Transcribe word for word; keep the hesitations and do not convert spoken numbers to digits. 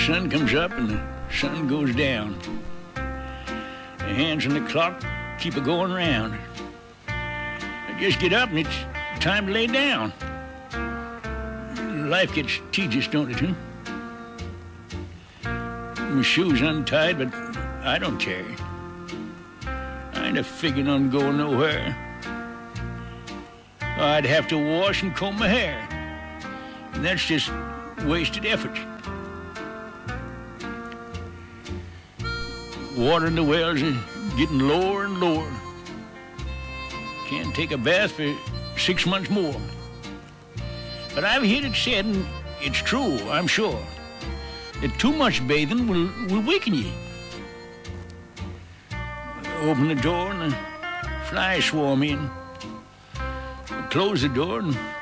sun comes up and the sun goes down. The hands on the clock keep it going round. I just get up and it's time to lay down. Life gets tedious, don't it, huh? My shoes untied, but I don't care. I ain't a figuring on going nowhere. I'd have to wash and comb my hair, and that's just wasted effort. Water in the wells is getting lower and lower. Can't take a bath for six months more. But I've heard it said, and it's true, I'm sure, that too much bathing will, will weaken you. Open the door and the flies swarm in. Close the door and